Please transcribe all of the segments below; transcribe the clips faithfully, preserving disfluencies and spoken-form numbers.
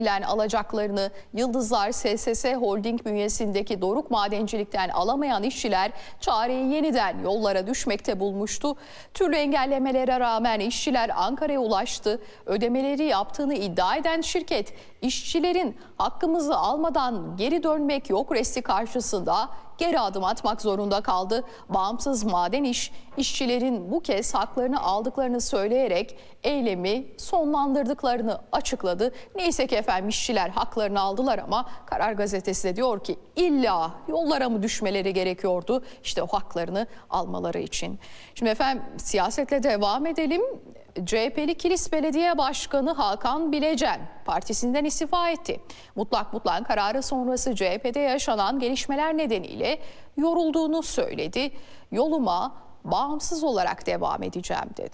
alacaklarını Yıldızlar S S S Holding bünyesindeki Doruk Madencilik'ten alamayan işçiler çareyi yeniden yollara düşmekte bulmuştu. Türlü engellemelere rağmen işçiler Ankara'ya ulaştı. Ödemeleri yaptığını iddia eden şirket, işçilerin hakkımızı almadan geri dönmek yok resti karşısında geri adım atmak zorunda kaldı. Bağımsız Maden İş, işçilerin bu kez haklarını aldıklarını söyleyerek eylemi sonlandırdıklarını açıkladı. Neyse ki efendim işçiler haklarını aldılar ama Karar Gazetesi de diyor ki illa yollara mı düşmeleri gerekiyordu işte o haklarını almaları için. Şimdi efendim siyasetle devam edelim. C H P'li Kilis Belediye Başkanı Hakan Bilecen partisinden istifa etti. Mutlak mutlak kararı sonrası C H P'de yaşanan gelişmeler nedeniyle yorulduğunu söyledi. Yoluma bağımsız olarak devam edeceğim dedi.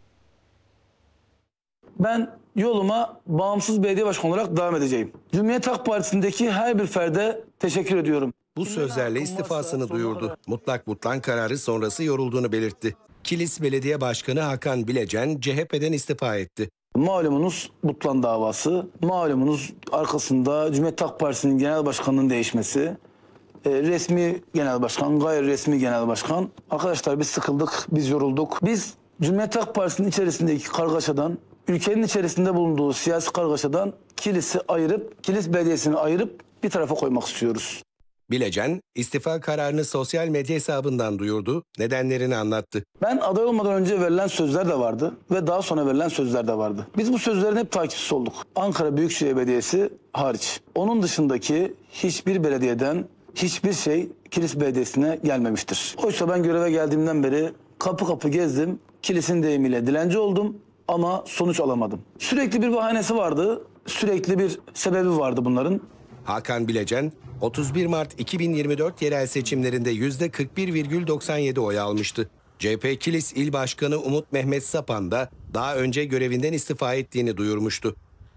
Ben yoluma bağımsız belediye başkanı olarak devam edeceğim. Cumhuriyet Halk Partisi'ndeki her bir ferde teşekkür ediyorum. Bu sözlerle istifasını duyurdu. Mutlak mutlak kararı sonrası yorulduğunu belirtti. Kilis Belediye Başkanı Hakan Bilecen C H P'den istifa etti. Malumunuz Butlan davası, malumunuz arkasında Cumhuriyet Halk Partisi'nin genel başkanının değişmesi, e, resmi genel başkan, gayri resmi genel başkan. Arkadaşlar biz sıkıldık, biz yorulduk. Biz Cumhuriyet Halk Partisi'nin içerisindeki kargaşadan, ülkenin içerisinde bulunduğu siyasi kargaşadan Kilis'i ayırıp, Kilis Belediyesi'ni ayırıp bir tarafa koymak istiyoruz. Bilecen istifa kararını sosyal medya hesabından duyurdu, nedenlerini anlattı. Ben aday olmadan önce verilen sözler de vardı ve daha sonra verilen sözler de vardı. Biz bu sözlerin hep takipçisi olduk. Ankara Büyükşehir Belediyesi hariç. Onun dışındaki hiçbir belediyeden hiçbir şey Kilis Belediyesi'ne gelmemiştir. Oysa ben göreve geldiğimden beri kapı kapı gezdim. Kilis'in deyimiyle dilenci oldum ama sonuç alamadım. Sürekli bir bahanesi vardı, sürekli bir sebebi vardı bunların. Hakan Bilecen, otuz bir Mart iki bin yirmi dört yerel seçimlerinde yüzde kırk bir virgül doksan yedi oy almıştı. C H P Kilis İl Başkanı Umut Mehmet Sapan da daha önce görevinden istifa ettiğini duyurmuştu.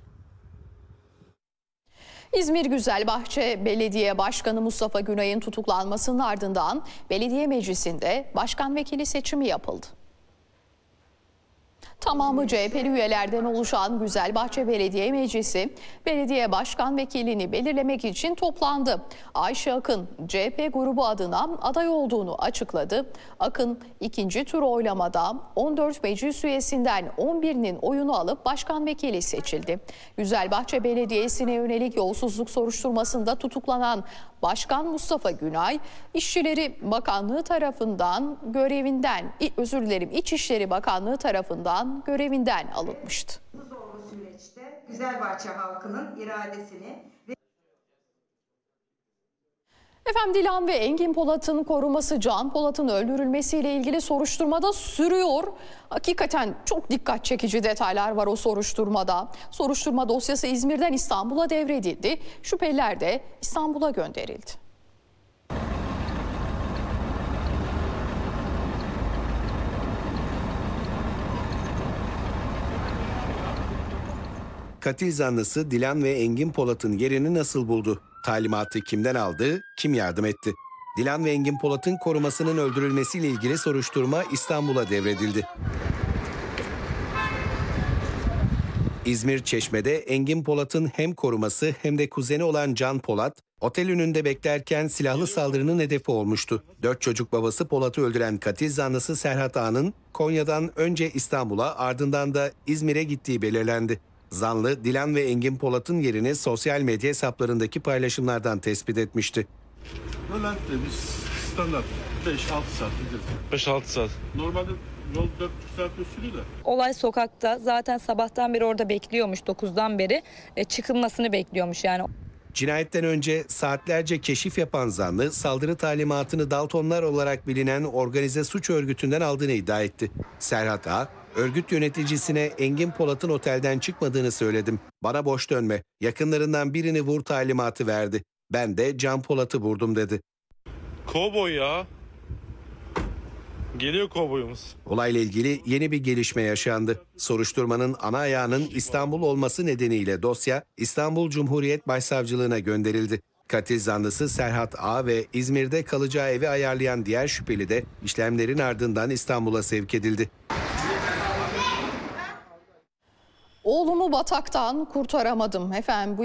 İzmir Güzelbahçe Belediye Başkanı Mustafa Günay'ın tutuklanmasının ardından belediye meclisinde başkan vekili seçimi yapıldı. Tamamı C H P'li üyelerden oluşan Güzelbahçe Belediye Meclisi, belediye başkan vekilini belirlemek için toplandı. Ayşe Akın, C H P grubu adına aday olduğunu açıkladı. Akın, ikinci tur oylamada on dört meclis üyesinden on birinin oyunu alıp başkan vekili seçildi. Güzelbahçe Belediyesi'ne yönelik yolsuzluk soruşturmasında tutuklanan Başkan Mustafa Günay, İşçileri Bakanlığı tarafından görevinden, özür dilerim İçişleri Bakanlığı tarafından görevinden alınmıştı. Bu zorlu süreçte Güzelbahçe halkının iradesini ve Efendim Dilan ve Engin Polat'ın koruması Can Polat'ın öldürülmesiyle ilgili soruşturmada sürüyor. Hakikaten çok dikkat çekici detaylar var o soruşturmada. Soruşturma dosyası İzmir'den İstanbul'a devredildi. Şüpheliler de İstanbul'a gönderildi. Katil zanlısı Dilan ve Engin Polat'ın yerini nasıl buldu? Talimatı kimden aldı, kim yardım etti? Dilan ve Engin Polat'ın korumasının öldürülmesiyle ilgili soruşturma İstanbul'a devredildi. İzmir Çeşme'de Engin Polat'ın hem koruması hem de kuzeni olan Can Polat, otel önünde beklerken silahlı saldırının hedefi olmuştu. Dört çocuk babası Polat'ı öldüren katil zanlısı Serhat Ağa'nın Konya'dan önce İstanbul'a ardından da İzmir'e gittiği belirlendi. Zanlı, Dilan ve Engin Polat'ın yerini sosyal medya hesaplarındaki paylaşımlardan tespit etmişti. Bülent'te biz standart beş altı saat gideriz. beş altı saat. Normalde yol dört buçuk saat sürüyor da. Olay sokakta, zaten sabahtan beri orada bekliyormuş, dokuzdan beri e, çıkılmasını bekliyormuş yani. Cinayetten önce saatlerce keşif yapan zanlı, saldırı talimatını Daltonlar olarak bilinen organize suç örgütünden aldığını iddia etti. Serhat Ağa, örgüt yöneticisine Engin Polat'ın otelden çıkmadığını söyledim. Bana boş dönme, yakınlarından birini vur talimatı verdi. Ben de Can Polat'ı vurdum dedi. Kovboy ya. Geliyor kovboyumuz. Olayla ilgili yeni bir gelişme yaşandı. Soruşturmanın ana ayağının İstanbul olması nedeniyle dosya İstanbul Cumhuriyet Başsavcılığına gönderildi. Katil zanlısı Serhat Ağa ve İzmir'de kalacağı evi ayarlayan diğer şüpheli de işlemlerin ardından İstanbul'a sevk edildi. Oğlumu bataktan kurtaramadım efendim. Bu